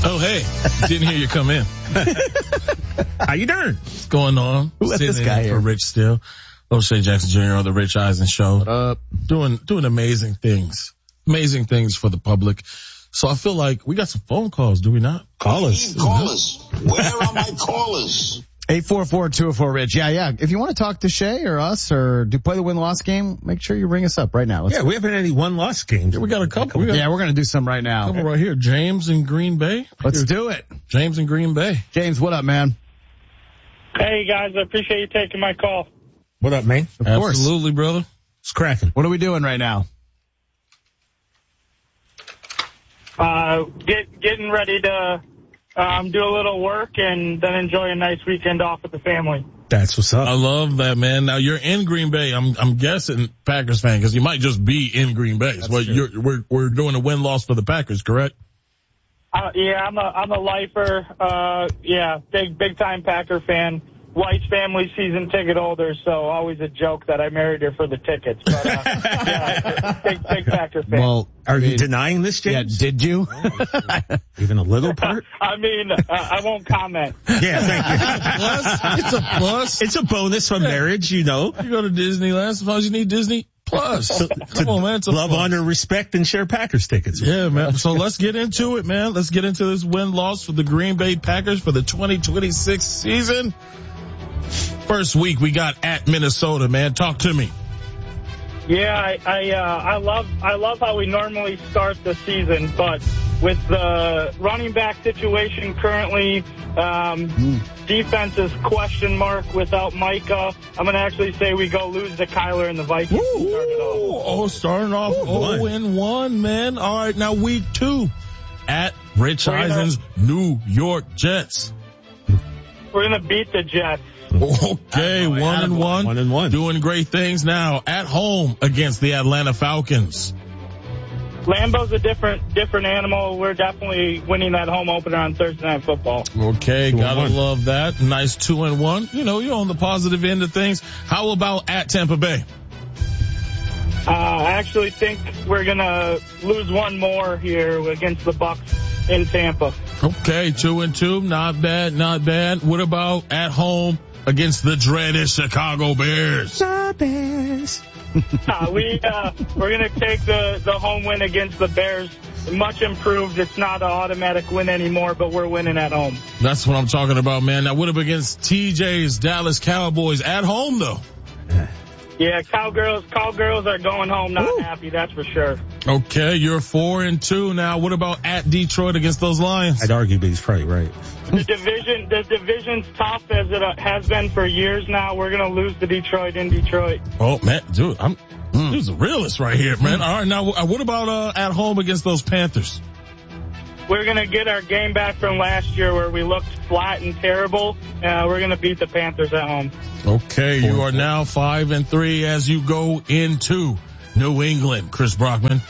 Oh, hey. Didn't hear you come in. How you doing? What's going on? Who let this guy in here? for Rich Steele. O'Shea Jackson Jr. on the Rich Eisen Show. What up? Doing amazing things. Amazing things for the public. So I feel like we got some phone calls, do we not? Callers. Where are my callers? 844-204-RICH. Yeah. If you want to talk to Shay or us or do play the win-loss game, make sure you ring us up right now. Yeah, we haven't had any one-loss games. Yeah, we got a couple. We're going to do some right now. Couple right here. James in Green Bay. Let's do it. James in Green Bay. James, what up, man? Hey, guys, I appreciate you taking my call. What up, man? Of course. Absolutely, brother. It's cracking. What are we doing right now? Getting ready to do a little work and then enjoy a nice weekend off with the family. That's what's I up. love that, man. Now you're in Green Bay. I'm guessing Packers fan because you might just be in Green Bay. So we're doing a win-loss for the Packers, correct? Yeah, I'm a lifer. Big time Packer fan. Wife's family season ticket holder, so always a joke that I married her for the tickets. But big Packer fan. Well, Are you denying this, yeah, James? did you? Even a little part? I mean, I won't comment. Yeah, thank you. It's a plus. It's a bonus from marriage, you know. You go to Disneyland. Sometimes you need Disney Plus. Come on, man. It's a Love, plus. honor, respect, and share Packers tickets. Yeah, man. So let's get into it, man. Let's get into this win-loss for the Green Bay Packers for the 2026 season. First week we got at Minnesota, man. Talk to me. Yeah, I love how we normally start the season, but with the running back situation currently, defense is question mark without Micah. I'm going to actually say we go lose to Kyler and the Vikings. Starting off 0-1, man. All right, now week 2 at Rich Eisen's New York Jets. We're going to beat the Jets. Okay, 1-1. 1-1. Doing great things now at home against the Atlanta Falcons. Lambeau's a different animal. We're definitely winning that home opener on Thursday Night Football. Okay, 2-1. gotta love that. Nice 2-1. You know, you're on the positive end of things. How about at Tampa Bay? I actually think we're going to lose one more here against the Bucs in Tampa. Okay, 2-2. Not bad, not bad. What about at home against the dreaded Chicago Bears? We're going to take the home win against the Bears. Much improved. It's not an automatic win anymore, but we're winning at home. That's what I'm talking about, man. Now, what up against TJ's Dallas Cowboys at home, though? Yeah, Cowgirls are going home not happy, that's for sure. Okay, you're 4-2 now. What about at Detroit against those Lions? I'd argue, but he's probably right. The division's tough as it has been for years now. We're going to lose to Detroit in Detroit. Oh, man, dude, He's a realist right here, man. All right, now what about at home against those Panthers? We're going to get our game back from last year where we looked flat and terrible. We're going to beat the Panthers at home. Okay, you are now 5-3 as you go into New England. Chris Brockman.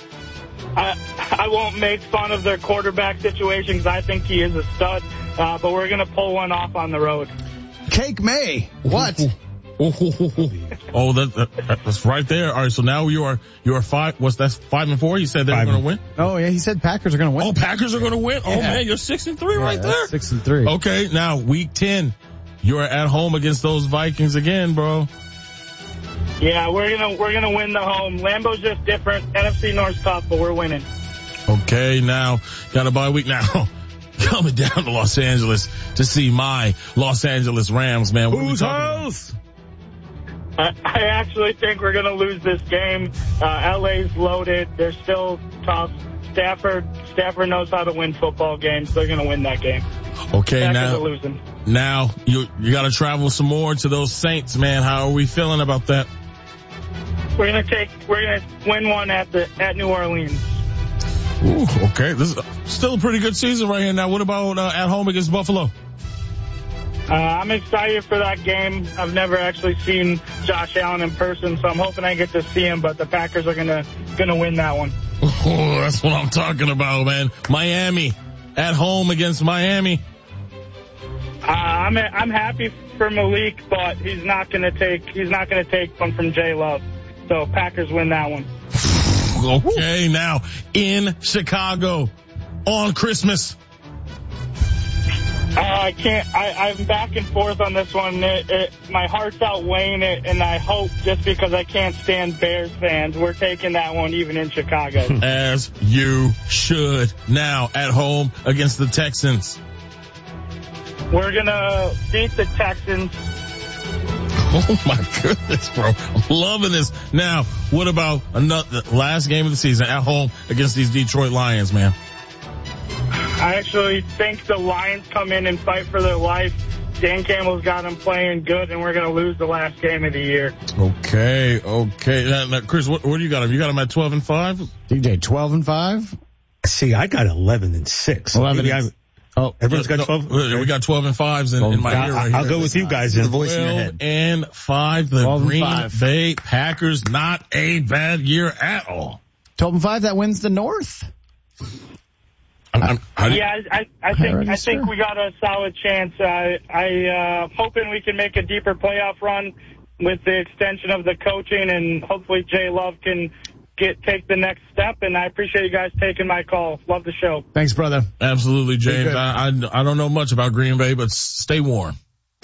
I won't make fun of their quarterback situation because I think he is a stud, but we're going to pull one off on the road. Cake May. What? Oh, that's right there. All right, so now you are 5. What's that? 5-4. You said they're going to win. Oh yeah, he said Packers are going to win. Oh, Packers are going to win. Oh man, you're 6-3 right there. 6-3. Okay, now week 10, you're at home against those Vikings again, bro. Yeah, we're gonna win the home. Lambeau's just different. NFC North's tough, but we're winning. Okay, now got a bye week now. Coming down to Los Angeles to see my Los Angeles Rams, man. Whose house? I actually think we're going to lose this game. LA's loaded. They're still tough. Stafford knows how to win football games. They're going to win that game. Okay, Packers are losing. Now you got to travel some more to those Saints, man. How are we feeling about that? We're going to win one at New Orleans. Ooh, okay. This is still a pretty good season right here. Now, what about at home against Buffalo? I'm excited for that game. I've never actually seen Josh Allen in person, so I'm hoping I get to see him, but the Packers are gonna win that one. Oh, that's what I'm talking about, man. Miami at home against Miami. I'm happy for Malik, but he's not gonna take one from J Love. So Packers win that one. Okay, now in Chicago on Christmas. I can't. I'm back and forth on this one. My heart's outweighing it, and I hope just because I can't stand Bears fans, we're taking that one even in Chicago. As you should. Now at home against the Texans. We're going to beat the Texans. Oh my goodness, bro. I'm loving this. Now, what about another last game of the season at home against these Detroit Lions, man? I actually think the Lions come in and fight for their life. Dan Campbell's got them playing good, and we're going to lose the last game of the year. Okay. Now, Chris, what do you got him? You got him at 12-5? DJ 12-5. See, I got 11-6. 11. Oh, everyone's got 12. We got 12-5s in my ear right here. I'll go with you guys. The voice in your head. 12-5. The 12 and Green 5. Bay Packers, not a bad year at all. 12-5. That wins the North. I think we got a solid chance. I hoping we can make a deeper playoff run with the extension of the coaching, and hopefully Jay Love can take the next step. And I appreciate you guys taking my call. Love the show. Thanks, brother. Absolutely, James. I don't know much about Green Bay, but stay warm.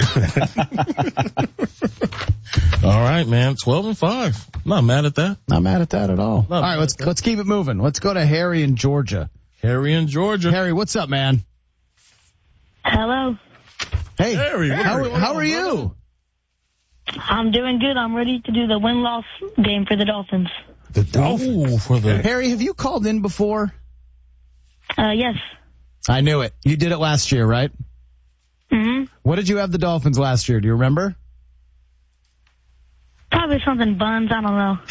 All right, man. 12-5. Not mad at that. Not mad at that at all. All right, let's keep it moving. Let's go to Harry in Georgia. Harry in Georgia. Harry, what's up, man? Hello. Hey, Harry, how are you? I'm doing good. I'm ready to do the win-loss game for the Dolphins. The Dolphins. Harry, have you called in before? Yes. I knew it. You did it last year, right? Mm-hmm. What did you have the Dolphins last year? Do you remember? Probably something buns. I don't know.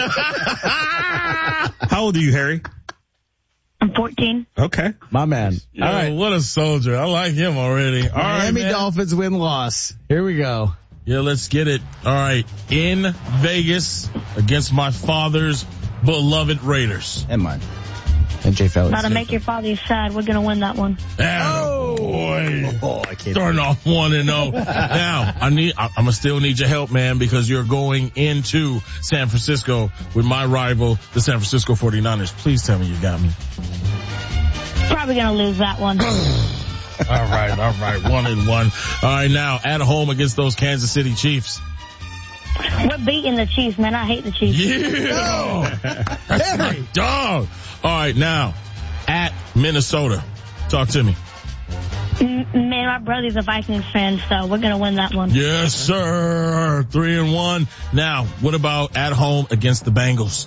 How old are you, Harry? I'm 14. Okay. My man. Yo, all right. What a soldier. I like him already. All right, Miami man. Dolphins win-loss. Here we go. Yeah, let's get it. All right. In Vegas against my father's beloved Raiders. And mine. And Jay Felix. About to make your father sad. We're going to win that one. Boy. Oh, I can't. Starting off 1-0. Now, I'm gonna still need your help, man, because you're going into San Francisco with my rival, the San Francisco 49ers. Please tell me you got me. Probably going to lose that one. All right. 1-1. All right, now at home against those Kansas City Chiefs. We're beating the Chiefs, man. I hate the Chiefs. Yeah. That's my dog. All right, now at Minnesota. Talk to me. Man, my brother's a Vikings fan, so we're going to win that one. Yes, sir. 3-1. Now, what about at home against the Bengals?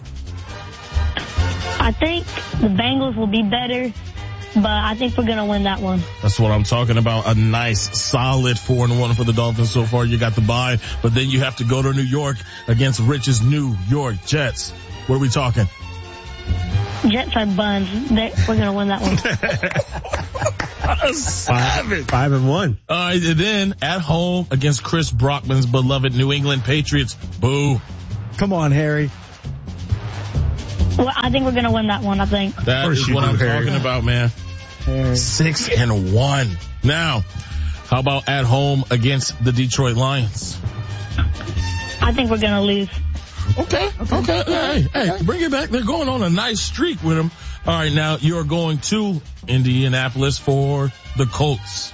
I think the Bengals will be better, but I think we're going to win that one. That's what I'm talking about. A nice, solid 4-1 for the Dolphins so far. You got the bye, but then you have to go to New York against Rich's New York Jets. What are we talking? Jets are buns. We're going to win that one. 5-1. All right, and then at home against Chris Brockman's beloved New England Patriots. Boo. Come on, Harry. Well, I think we're going to win that one, I think. That is what I'm talking about, man. 6-1. Now, how about at home against the Detroit Lions? I think we're going to lose. Okay. Hey, bring it back. They're going on a nice streak with them. All right, now you're going to Indianapolis for the Colts.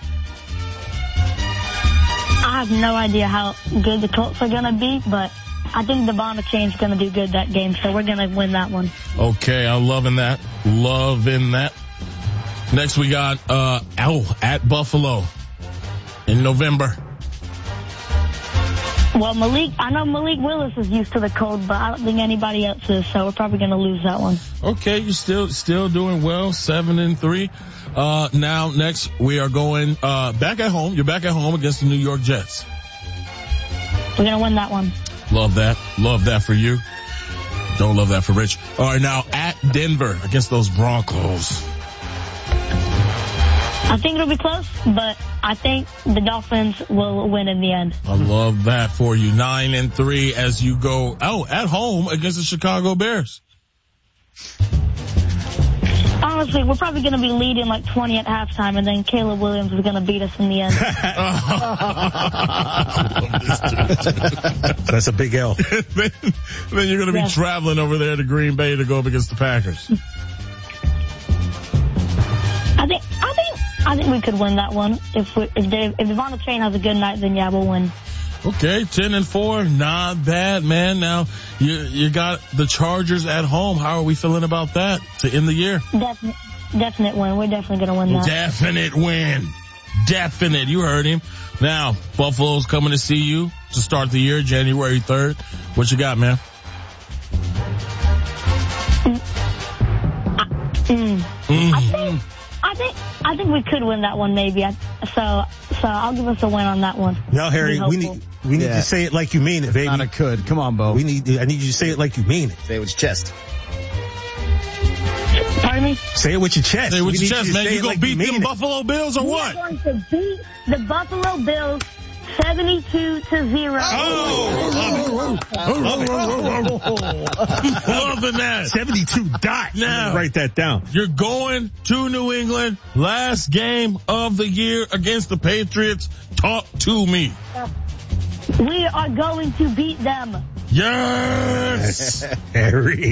I have no idea how good the Colts are going to be, but I think the Devon Chain's going to do good that game, so we're going to win that one. Okay, I'm loving that. Next we got, at Buffalo in November. Well, I know Malik Willis is used to the cold, but I don't think anybody else is, so we're probably going to lose that one. Okay, you're still doing well, 7-3. Now next we are going, back at home. You're back at home against the New York Jets. We're going to win that one. Love that. Love that for you. Don't love that for Rich. All right, now at Denver against those Broncos. I think it'll be close, but I think the Dolphins will win in the end. I love that for you. 9-3 as you go at home against the Chicago Bears. Honestly, we're probably going to be leading like 20 at halftime, and then Caleb Williams is going to beat us in the end. That's a big L. then you're going to be traveling over there to Green Bay I think we could win that one. If Devon Chain has a good night, then yeah, we'll win. Okay, 10-4, not bad, man. Now you got the Chargers at home. How are we feeling about that to end the year? Definite win. We're definitely going to win that. Definite win. Definite. You heard him. Now, Buffalo's coming to see you to start the year, January 3rd. What you got, man? I think we could win that one, maybe. So I'll give us a win on that one. No, Harry, we need to say it like you mean it, baby. Not a could. Come on, Bo. I need you to say it like you mean it. Say it with your chest. Pardon me? Say it with your chest. Say it with your We need chest, you to man. say You it gonna like beat them mean it. Buffalo Bills or what? We're going to beat the Buffalo Bills 72-0. Loving that. 72 dot. Now, write that down. You're going to New England. Last game of the year against the Patriots. Talk to me. We are going to beat them. Yes. Harry.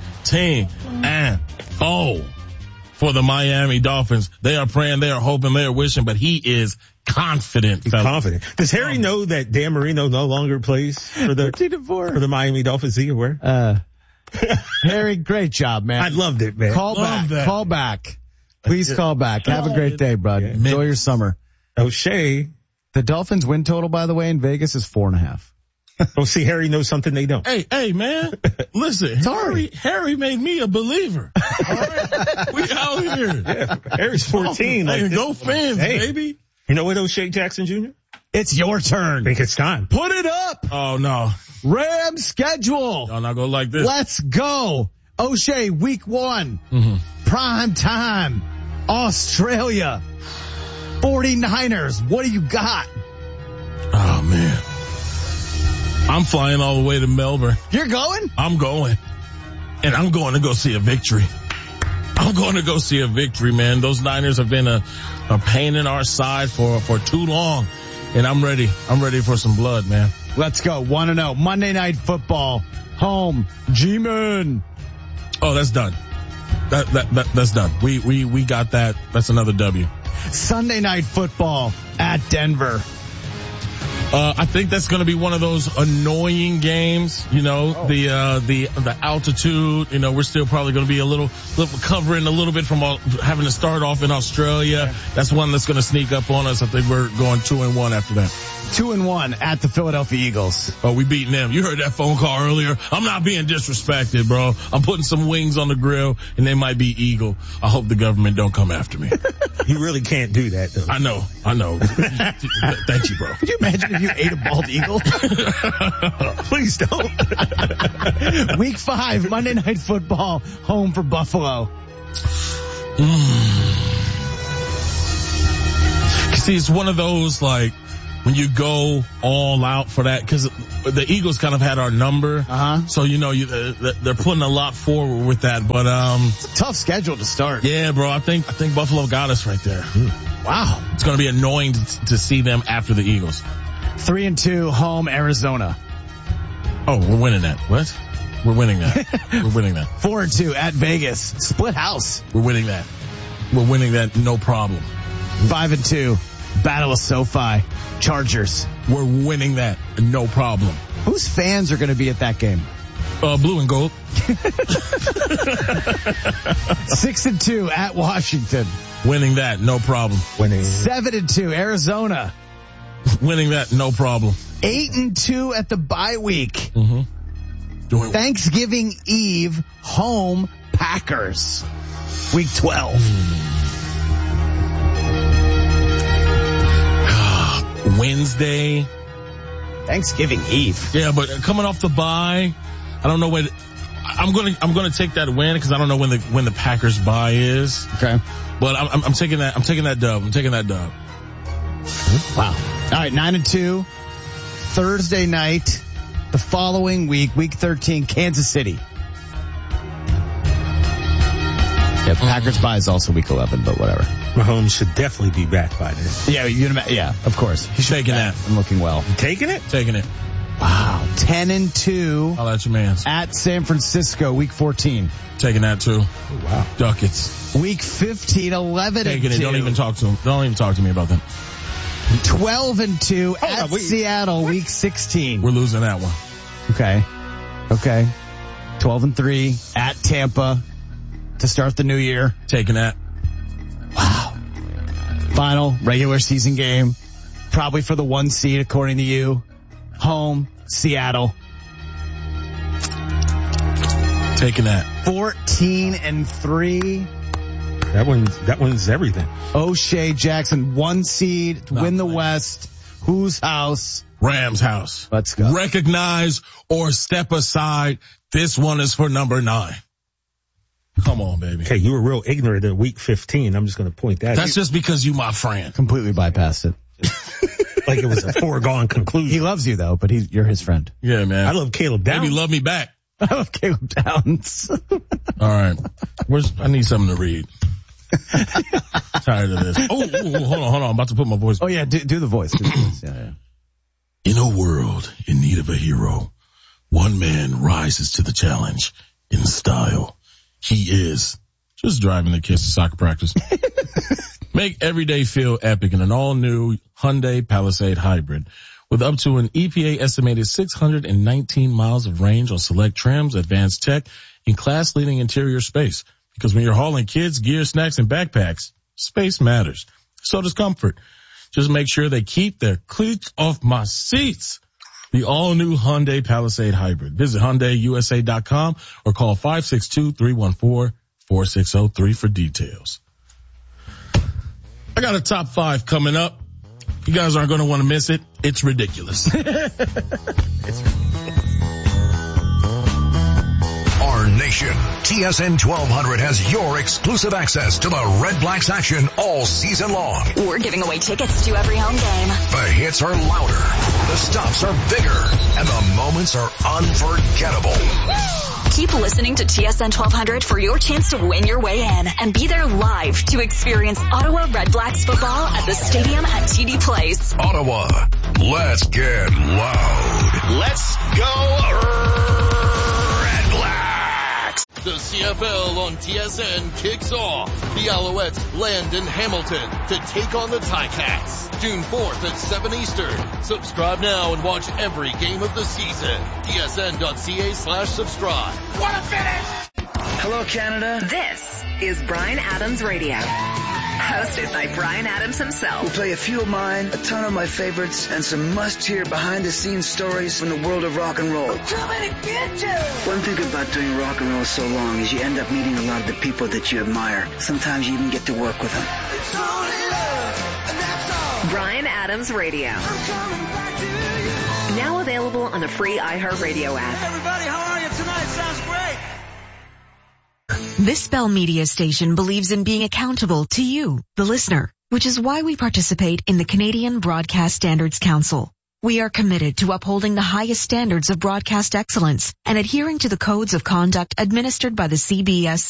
13-0 for the Miami Dolphins. They are praying, they are hoping, they are wishing, but he is confident. He's confident. Does Harry know that Dan Marino no longer plays for the Miami Dolphins? Is he aware? Harry, great job, man. I loved it, man. Call back. Please call back. Have a great day, bud. Enjoy your summer. O'Shea. The Dolphins win total, by the way, in Vegas is 4.5. Oh, see, Harry knows something they don't. Hey, man. Listen, Harry made me a believer. All right? We out here. Yeah, Harry's 14. Hey, go fans, baby. You know what, O'Shea Jackson Jr.? It's your turn. I think it's time. Put it up. Oh, no. Rams schedule. Y'all not go like this. Let's go. O'Shea, week 1. Prime time. Australia. 49ers. What do you got? Oh, man. I'm flying all the way to Melbourne. You're going? I'm going. And I'm going to go see a victory. I'm going to go see a victory, man. Those Niners have been a pain in our side for too long. And I'm ready. I'm ready for some blood, man. Let's go. 1-0. Monday Night Football. Home. G-Man. Oh, that's done. That's done. We got that. That's another W. Sunday Night Football at Denver. I think that's going to be one of those annoying games, you know, the altitude, you know, we're still probably going to be a little recovering a little bit from having to start off in Australia. Yeah. That's one that's going to sneak up on us. I think we're going 2-1 after that. 2-1 at the Philadelphia Eagles. Oh, we beating them. You heard that phone call earlier. I'm not being disrespected, bro. I'm putting some wings on the grill and they might be Eagle. I hope the government don't come after me. You really can't do that, though. I know. Thank you, bro. Could you imagine if you ate a bald eagle? Please don't. Week 5, Monday Night Football, home for Buffalo. See, it's one of those, like, when you go all out for that, because the Eagles kind of had our number. So, you know, they're putting a lot forward with that. But it's a tough schedule to start. Yeah, bro. I think Buffalo got us right there. Wow. It's going to be annoying to see them after the Eagles. 3-2, home Arizona. Oh, we're winning that. What? We're winning that. We're winning that. 4-2 at Vegas. Split house. We're winning that. We're winning that. No problem. 5-2. Battle of SoFi. Chargers. We're winning that. No problem. Whose fans are going to be at that game? Blue and gold. 6-2 at Washington. Winning that. No problem. Winning. 7-2 Arizona. Winning that. No problem. 8-2 at the bye week. Thanksgiving Eve. Home Packers. Week 12. Wednesday. Thanksgiving Eve. Yeah, but coming off the bye, I don't know when. I'm gonna take that win because I don't know when the Packers bye is. Okay. But I'm taking that. I'm taking that dub. Wow. All right, 9-2. Thursday night, the following week, week 13, Kansas City. Yeah, Packers bye is also week 11, but whatever. Mahomes should definitely be back by then. Yeah, of course. He's taking that. I'm looking well. You taking it? Taking it. Wow. 10-2. I'll let your man. At San Francisco, week 14. Taking that too. Oh, wow. Ducats. Week 15, 11-2. Taking it. Don't even talk to him. Don't even talk to me about that. 12-2 at Seattle, week 16. We're losing that one. Okay. 12-3 at Tampa to start the new year. Taking that. Wow. Final regular season game. Probably for the 1 seed, according to you. Home, Seattle. Taking that. 14-3. That one's everything. O'Shea Jackson, 1 seed to win the West. Whose house? Rams house. Let's go. Recognize or step aside. This one is for number 9. Come on, baby. Okay, you were real ignorant at week 15. I'm just going to point that out. That's just because you my friend. Completely bypassed it. Like it was a foregone conclusion. He loves you though, but you're his friend. Yeah, man. I love Caleb Downs. Maybe love me back. I love Caleb Downs. All right. I need something to read. Tired of this. Oh, hold on. I'm about to put my voice. Oh yeah, do the voice. Yeah. In a world in need of a hero, one man rises to the challenge in style. He is just driving the kids to soccer practice. Make every day feel epic in an all-new Hyundai Palisade Hybrid. With up to an EPA estimated 619 miles of range on select trims, advanced tech, and class-leading interior space. Because when you're hauling kids, gear, snacks, and backpacks, space matters. So does comfort. Just make sure they keep their cleats off my seats. The all-new Hyundai Palisade Hybrid. Visit HyundaiUSA.com or call 562-314-4603 for details. I got a top 5 coming up. You guys aren't going to want to miss it. It's ridiculous. Our nation, TSN 1200 has your exclusive access to the Red Blacks action all season long. We're giving away tickets to every home game. The hits are louder, the stops are bigger, and the moments are unforgettable. Keep listening to TSN 1200 for your chance to win your way in and be there live to experience Ottawa Red Blacks football at the stadium at TD Place. Ottawa, let's get loud. Let's go Red Blacks! The CFL on TSN kicks off. The Alouettes land in Hamilton to take on the Ticats. June 4th at 7 Eastern. Subscribe now and watch every game of the season. TSN.ca/subscribe. What a finish! Hello, Canada. This is Bryan Adams Radio. Hosted by Bryan Adams himself. We'll play a few of mine, a ton of my favorites, and some must-hear behind-the-scenes stories from the world of rock and roll. One thing about doing rock and roll so long is you end up meeting a lot of the people that you admire. Sometimes you even get to work with them. Bryan Adams Radio. Now available on the free iHeartRadio app. Everybody, how are you tonight? Sounds great. This Bell Media station believes in being accountable to you, the listener, which is why we participate in the Canadian Broadcast Standards Council. We are committed to upholding the highest standards of broadcast excellence and adhering to the codes of conduct administered by the CBS